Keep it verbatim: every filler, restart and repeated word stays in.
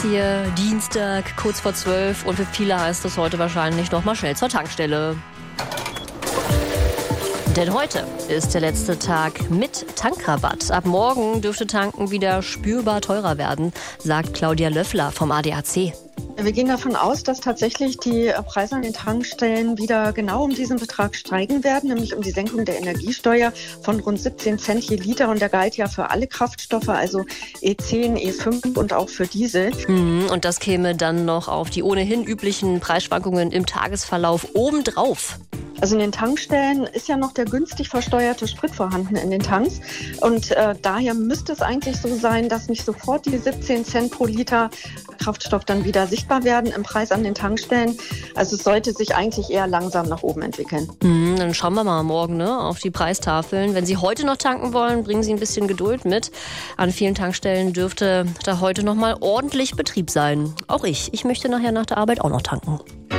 Hier Dienstag, kurz vor zwölf, und für viele heißt es heute wahrscheinlich noch mal schnell zur Tankstelle. Denn heute ist der letzte Tag mit Tankrabatt. Ab morgen dürfte Tanken wieder spürbar teurer werden, sagt Claudia Löffler vom A D A C. Wir gehen davon aus, dass tatsächlich die Preise an den Tankstellen wieder genau um diesen Betrag steigen werden, nämlich um die Senkung der Energiesteuer von rund siebzehn Cent je Liter. Und der galt ja für alle Kraftstoffe, also E zehn, E fünf und auch für Diesel. Mhm, und das käme dann noch auf die ohnehin üblichen Preisschwankungen im Tagesverlauf obendrauf. Also in den Tankstellen ist ja noch der günstig versteuerte Sprit vorhanden in den Tanks. Und äh, daher müsste es eigentlich so sein, dass nicht sofort die siebzehn Cent pro Liter Kraftstoff dann wieder sichtbar werden im Preis an den Tankstellen. Also es sollte sich eigentlich eher langsam nach oben entwickeln. Mhm, dann schauen wir mal morgen ne, auf die Preistafeln. Wenn Sie heute noch tanken wollen, bringen Sie ein bisschen Geduld mit. An vielen Tankstellen dürfte da heute noch mal ordentlich Betrieb sein. Auch ich. Ich möchte nachher nach der Arbeit auch noch tanken.